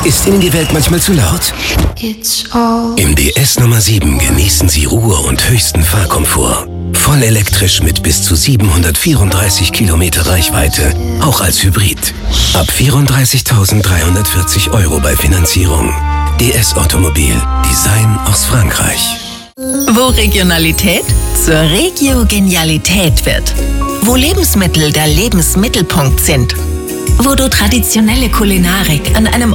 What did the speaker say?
Ist Ihnen die Welt manchmal zu laut? Im DS Nummer 7 genießen Sie Ruhe und höchsten Fahrkomfort. Voll elektrisch mit bis zu 734 Kilometer Reichweite, auch als Hybrid. Ab 34.340 € bei Finanzierung. DS Automobil. Design aus Frankreich. Wo Regionalität zur Regio-Genialität wird. Wo Lebensmittel der Lebensmittelpunkt sind. Wo du traditionelle Kulinarik an einem